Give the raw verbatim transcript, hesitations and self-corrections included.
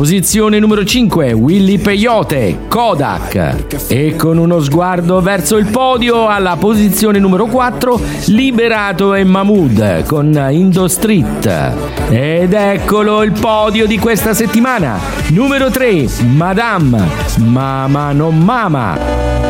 Posizione numero cinque, Willy Peyote, Kodak. E con uno sguardo verso il podio, alla posizione numero quattro, Liberato e Mahmood con Indo Street. Ed eccolo il podio di questa settimana. Numero tre, Madame, Mama non Mama.